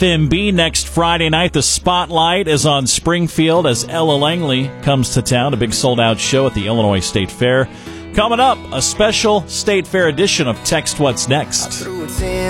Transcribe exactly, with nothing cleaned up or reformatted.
M B next Friday night. The spotlight is on Springfield as Ella Langley comes to town. A big sold-out show at the Illinois State Fair. Coming up, a special State Fair edition of Text What's Next.